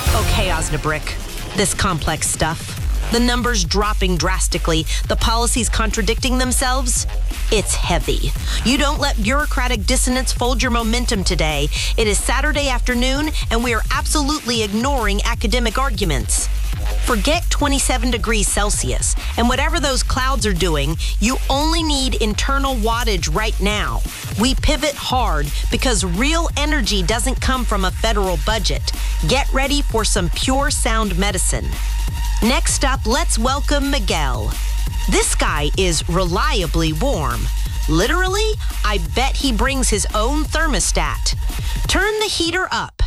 Okay, Osnabrick, this complex stuff, the numbers dropping drastically, the policies contradicting themselves, it's heavy. You don't let bureaucratic dissonance fold your momentum today. It is Saturday afternoon, and we are absolutely ignoring academic arguments. Forget 27 degrees Celsius, and whatever those clouds are doing, you only need internal wattage right now. We pivot hard because real energy doesn't come from a federal budget. Get ready for some pure sound medicine. Next up, let's welcome Miguel. This guy is reliably warm. Literally, I bet he brings his own thermostat. Turn the heater up